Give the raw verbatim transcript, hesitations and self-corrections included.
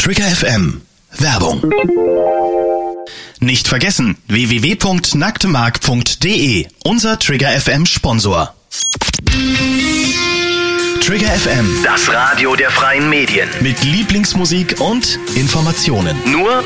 Trigger F M. Werbung. Nicht vergessen, w w w punkt nacktemark punkt de, unser Trigger F M Sponsor. Trigger F M, das Radio der freien Medien. mit Lieblingsmusik und Informationen. Nur